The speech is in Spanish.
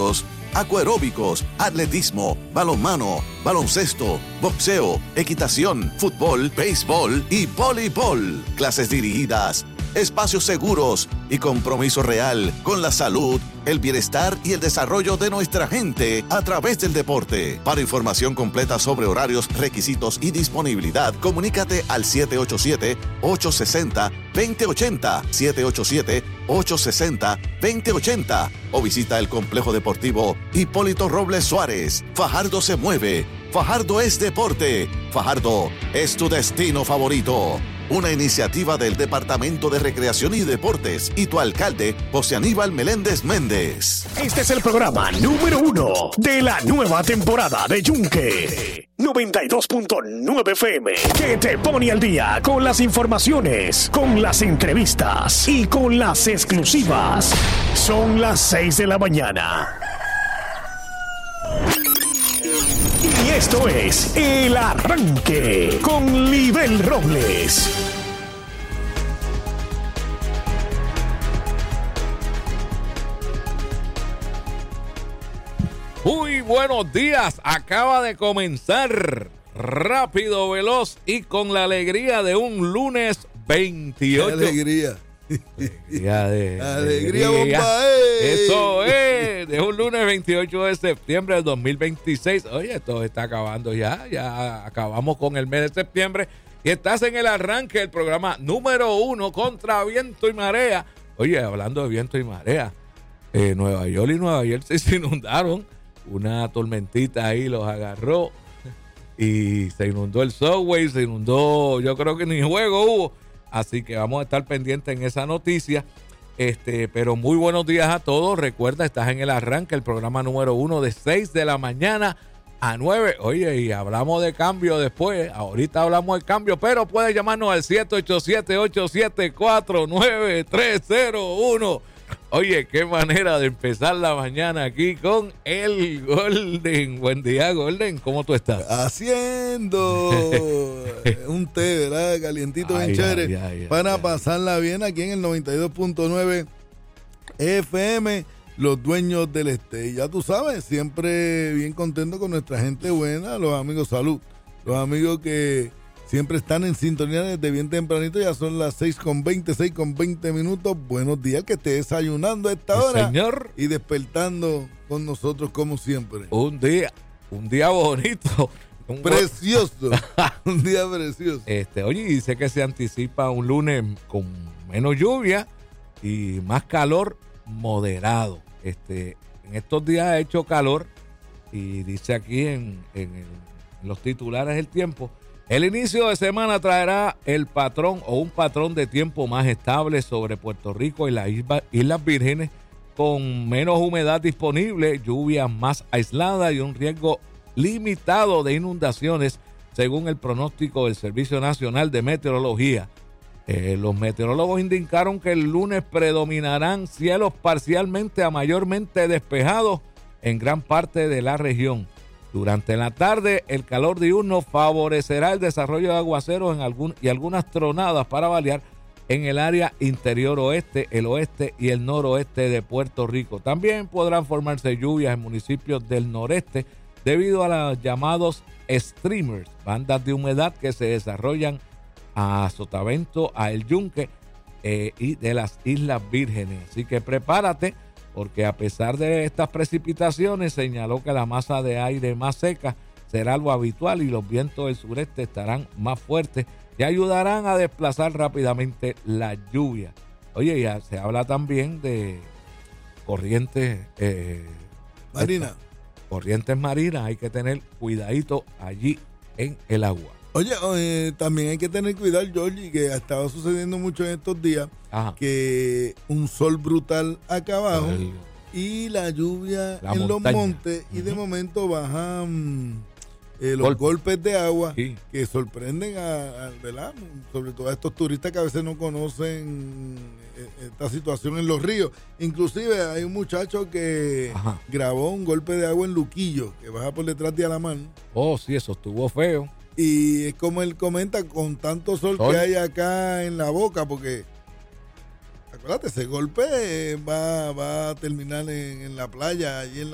gimnásticos, acuaeróbicos, atletismo, balonmano, baloncesto, boxeo, equitación, fútbol, béisbol y voleibol. Clases dirigidas, espacios seguros y compromiso real con la salud, el bienestar y el desarrollo de nuestra gente a través del deporte. Para información completa sobre horarios, requisitos y disponibilidad, comunícate al 787-860-2080, 787-860-2080 o visita el Complejo Deportivo Hipólito Robles Suárez. Fajardo se mueve, Fajardo es deporte, Fajardo es tu destino favorito. Una iniciativa del Departamento de Recreación y Deportes y tu alcalde, José Aníbal Meléndez Méndez. Este es el programa número 1 de la nueva temporada de Yunque 92.9 FM, que te pone al día con las informaciones, con las entrevistas y con las exclusivas. Son las 6 de la mañana. Y esto es El Arranque con Libel Robles. Muy buenos días, acaba de comenzar rápido, veloz y con la alegría de un lunes 28. ¡Qué alegría! Alegría, bomba, Eso es, de un lunes 28 de septiembre del 2026. Oye, esto está acabando ya acabamos con el mes de septiembre y estás en el arranque del programa número 1 contra viento y marea. Oye, hablando de viento y marea, Nueva York y Nueva Jersey se inundaron, una tormentita ahí los agarró y se inundó el subway, se inundó, yo creo que ni juego hubo. Así que vamos a estar pendientes en esa noticia. Pero muy buenos días a todos. Recuerda, estás en el arranque, el programa número 1 de 6 de la mañana a 9. Oye, y hablamos de cambio después. Ahorita hablamos de cambio, pero puedes llamarnos al 787-874-9301. Oye, qué manera de empezar la mañana aquí con el Golden. Buen día, Golden. ¿Cómo tú estás? Haciendo un té, ¿verdad? Calientito, bien chévere. Para pasarla bien aquí en el 92.9 FM, los dueños del este. Y ya tú sabes, siempre bien contento con nuestra gente buena, los amigos salud, los amigos que siempre están en sintonía desde bien tempranito. Ya son las 6:20 minutos. Buenos días, que esté desayunando a esta hora. Señor. Y despertando con nosotros como siempre. Un día bonito. Precioso. Un día precioso. Oye, dice que se anticipa un lunes con menos lluvia y más calor moderado. En estos días ha hecho calor y dice aquí en los titulares del tiempo: el inicio de semana traerá el patrón o un patrón de tiempo más estable sobre Puerto Rico y las Islas Vírgenes, con menos humedad disponible, lluvias más aisladas y un riesgo limitado de inundaciones, según el pronóstico del Servicio Nacional de Meteorología. Los meteorólogos indicaron que el lunes predominarán cielos parcialmente a mayormente despejados en gran parte de la región. Durante la tarde, el calor diurno favorecerá el desarrollo de aguaceros y algunas tronadas para variar en el área interior oeste, el oeste y el noroeste de Puerto Rico. También podrán formarse lluvias en municipios del noreste debido a los llamados streamers, bandas de humedad que se desarrollan a Sotavento, a El Yunque y de las Islas Vírgenes. Así que prepárate, porque a pesar de estas precipitaciones, señaló que la masa de aire más seca será algo habitual y los vientos del sureste estarán más fuertes y ayudarán a desplazar rápidamente la lluvia. Oye, ya se habla también de corrientes marinas. Corrientes marinas, hay que tener cuidadito allí en el agua. Oye, también hay que tener cuidado, Georgie, que ha estado sucediendo mucho en estos días. Ajá. Que un sol brutal acá abajo y la lluvia en montaña. Los montes, y de momento bajan los golpes de agua, sí, que sorprenden ¿verdad? Sobre todo a estos turistas que a veces no conocen esta situación en los ríos. Inclusive hay un muchacho que grabó un golpe de agua en Luquillo, que baja por detrás de Alamán. Oh, sí, eso estuvo feo. Y es como él comenta, con tanto sol que hay acá en la boca, porque acuérdate, ese golpe va a terminar en la playa, allí en